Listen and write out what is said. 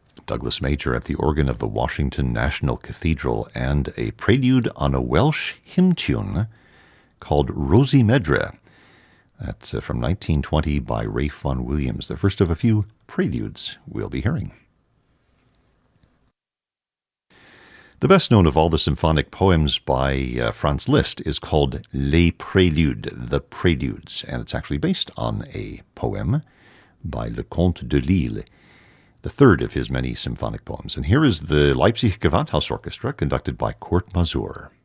Douglas Major at the organ of the Washington National Cathedral, and a prelude on a Welsh hymn tune called Rosie Medre. That's from 1920 by Ralph Vaughan Williams, the first of a few preludes we'll be hearing. The best known of all the symphonic poems by Franz Liszt is called Les Préludes, the Preludes, and it's actually based on a poem by Le Comte de Lille, the third of his many symphonic poems. And here is the Leipzig Gewandhaus Orchestra, conducted by Kurt Masur.